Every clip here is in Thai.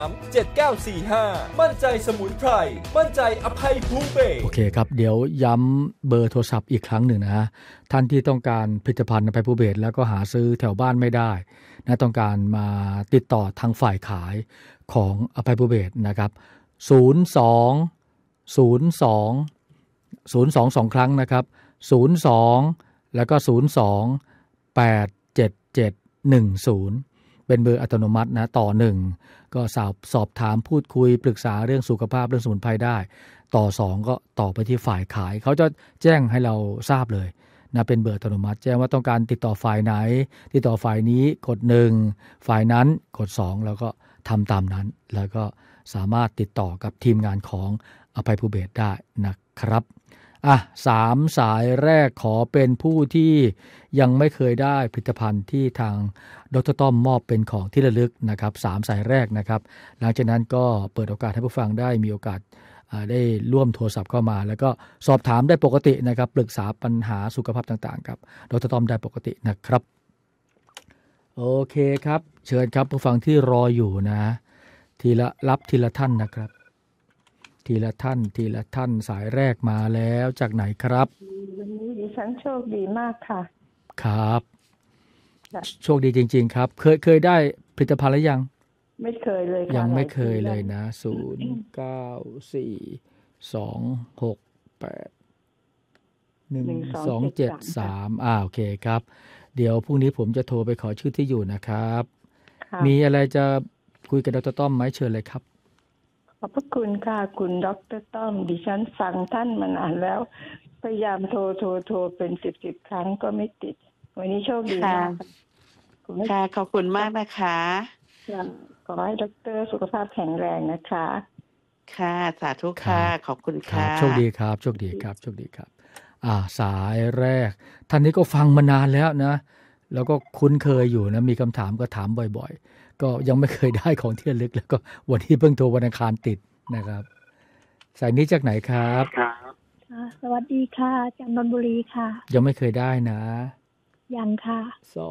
7945มั่นใจสมุนไพรมั่นใจอภัยภูเบศรโอเคครับเดี๋ยวย้ำเบอร์โทรศัพท์อีกครั้งหนึ่งนะท่านที่ต้องการผลิตภัณฑ์อภัยภูเบศรแล้วก็หาซื้อแถวบ้านไม่ได้นะต้องการมาติดต่อทางฝ่ายขายของอภัยภูเบศรนะครับ02 2 ครั้งนะครับ02แล้วก็02 87710เป็นเบอร์อัตโนมัตินะต่อ1ก็สอบถามพูดคุยปรึกษาเรื่องสุขภาพเรื่องสมุนไพรได้ต่อ2ก็ต่อไปที่ฝ่ายขายเขาจะแจ้งให้เราทราบเลยนะเป็นเบอร์อัตโนมัติแจ้งว่าต้องการติดต่อฝ่ายไหนติดต่อฝ่ายนี้กด1ฝ่ายนั้นกด2แล้วก็ทำตามนั้นแล้วก็สามารถติดต่อกับทีมงานของอภัยภูเบศรได้นะครับ3 สายแรกขอเป็นผู้ที่ยังไม่เคยได้ผลิตภัณฑ์ที่ทางดร.ต้อมมอบเป็นของที่ระลึกนะครับ3 สายแรกนะครับหลังจากนั้นก็เปิดโอกาสให้ผู้ฟังได้มีโอกาสได้ร่วมโทรศัพท์เข้ามาแล้วก็สอบถามได้ปกตินะครับปรึกษาปัญหาสุขภาพต่างๆกับดร.ต้อมได้ปกตินะครับโอเคครับเชิญครับผู้ฟังที่รออยู่นะทีละท่านนะครับทีละท่านสายแรกมาแล้วจากไหนครับวันนี้ดิฉันโชคดีมากค่ะครับโชคดีจริงๆครับเคยได้ผลิตภัณฑ์หรือยังไม่เคยเลยค่ะยังไม่เคยเลยนะ09481273โอเคครับเดี๋ยวพรุ่งนี้ผมจะโทรไปขอชื่อที่อยู่นะครับมีอะไรจะคุยกับดร.ต้อมไหมเชิญเลยครับขอบพระคุณค่ะคุณดร.ต้อมดิฉันฟังท่านมานานแล้วพยายามโทรเป็น10 ครั้งก็ไม่ติดวันนี้โชคดีมากค่ะขอบคุณมากนะคะขอให้ดร.สุขภาพแข็งแรงนะคะค่ะสาธุค่ะขอบคุณค่ะโชคดีครับโชคดีครับสายแรกท่านนี้ก็ฟังมานานแล้วนะแล้วก็คุ้นเคยอยู่นะมีคำถามก็ถามบ่อยๆก็ยังไม่เคยได้ของที่ระลึกแล้วก็วันที่เพิ่งโทรวันอังคารติดนะครับสายนี้จากไหนครับสวัสดีค่ะจากนนทบุรีค่ะยังไม่เคยได้นะยังค่ะ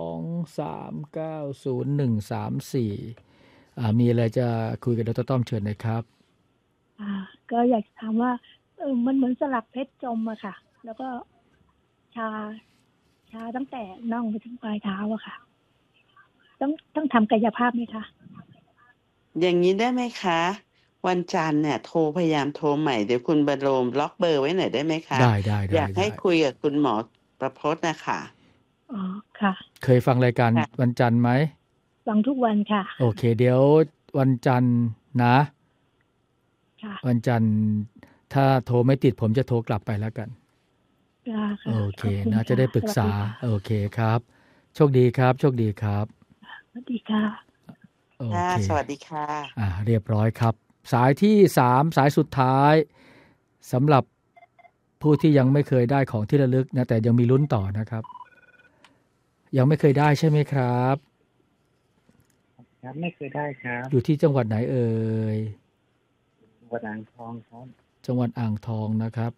2390134มีอะไรจะคุยกับดร.ต้อมเชิญนะครับก็อยากถามว่ามันเหมือนสลักเพชรจมอะค่ะแล้วก็ชาตั้งแต่น่องไปถึงปลายเท้าอะค่ะต้องทำกายภาพไหมคะอย่างนี้ได้ไหมคะวันจันทร์เนี่ยพยายามโทรใหม่เดี๋ยวคุณบรมล็อกเบอร์ไว้หน่อยได้ไหมคะได้อยากให้คุยกับคุณหมอประพจน์นะคะอ๋อค่ะเคยฟังรายการวันจันทร์ไหมฟังทุกวันค่ะโอเคเดี๋ยววันจันทร์นะวันจันทร์ถ้าโทรไม่ติดผมจะโทรกลับไปแล้วกันโอเคนะจะได้ปรึกษาโอเคครับโชคดีครับสวัสดีค่ะโอเคสวัสดีค่ะเรียบร้อยครับสายที่3สายสุดท้ายสำหรับผู้ที่ยังไม่เคยได้ของที่ระลึกนะแต่ยังมีลุ้นต่อนะครับยังไม่เคยได้ใช่ไหมครับครับไม่เคยได้ครับอยู่ที่จังหวัดไหนเอ่ยจังหวัดอ่างทองครับจังหวัดอ่างทองนะครับ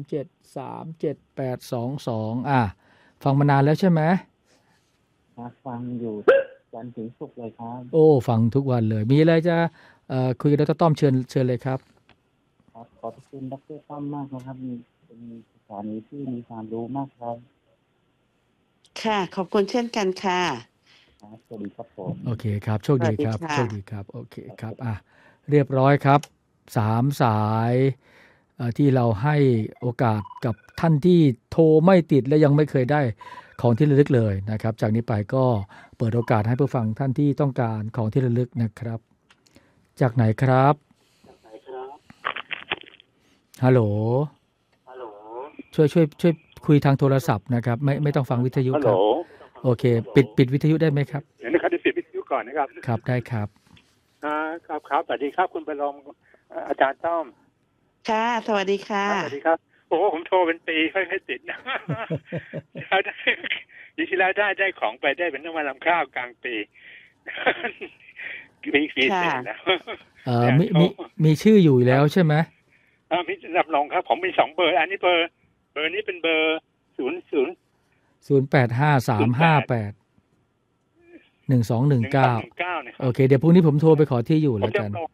3737822ฟังมานานแล้วใช่ไหมฟังอยู่วันถึงศุกร์เลยครับโอ้ฟังทุกวันเลยมีอะไรจะคุยกับดร.ต้อมเชิญเลยครับครับขอบคุณดร.ต้อมมากนะครับเป็นสถานีที่มีความรู้มากครับค่ะขอบคุณเช่นกันค่ะสวัสดีครับผมโอเคครับโชคดีครับโชคดีครับโอเคครับเรียบร้อยครับ3สายที่เราให้โอกาสกับท่านที่โทรไม่ติดและยังไม่เคยได้ของที่ระลึกเลยนะครับจากนี้ไปก็เปิดโอกาสให้ผู้ฟังท่านที่ต้องการของที่ระลึกนะครับจากไหนครับฮัลโหลช่วยคุยทางโทรศัพท์นะครับไม่ต้องฟังวิทยุครับโอเคปิดวิทยุได้ไหมครับเดี๋ยวนะครับปิดวิทยุก่อนนะครับครับได้ครับครับสวัสดีครับคุณบรมอาจารย์ต้อมค่ะสวัสดีค่ะสวัสดีครับโอ้ผมโทรเป็นปีค่อยๆติดนะปีที่แล้วได้ของไปได้เป็นน้ำมันลำข้าวกลางปีเสร็จแล้วมีชื่ออยู่แล้วใช่ไหมมีรับรองครับผมมี2เบอร์อันนี้เบอร์นี้เป็นเบอร์ 0853581219โอเคเดี๋ยวพรุ่งนี้ผมโทรไปขอที่อยู่แล้วกัน